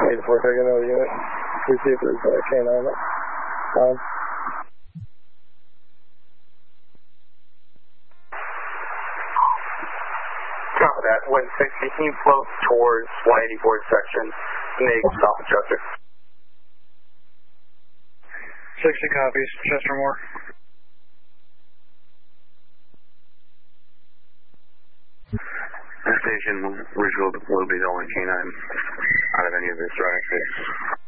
84 taking another unit. We see if there's a K9 up. Copy that. 160, can you float towards 184 section? Make stop adjuster. 60 copies. Chester Moore. Station, Ridgefield will be the only K9 out of any of this routing space.